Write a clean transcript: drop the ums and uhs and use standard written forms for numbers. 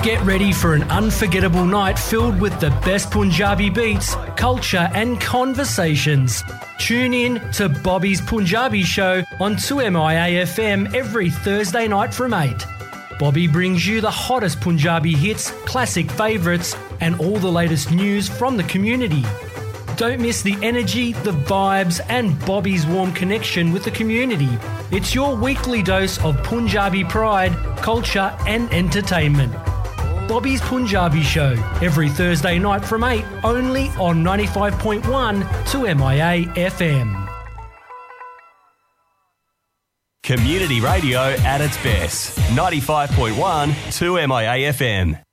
Get ready for an unforgettable night filled with the best Punjabi beats, culture and conversations. Tune in to Bobby's Punjabi Show on 2MIA FM every Thursday night from 8. Bobby brings you the hottest Punjabi hits, classic favourites and all the latest news from the community. Don't miss the energy, the vibes and Bobby's warm connection with the community. It's your weekly dose of Punjabi pride, culture and entertainment. Bobby's Punjabi Show, every Thursday night from 8, only on 95.1 2MIA FM. Community radio at its best. 95.1 2MIA FM.